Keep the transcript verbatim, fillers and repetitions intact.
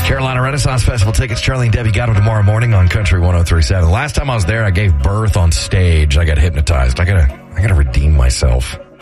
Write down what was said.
Carolina Renaissance Festival tickets. Charlie and Debbie got them tomorrow morning on Country one oh three point seven. Last time I was there, I gave birth on stage. I got hypnotized. I gotta, I gotta redeem myself.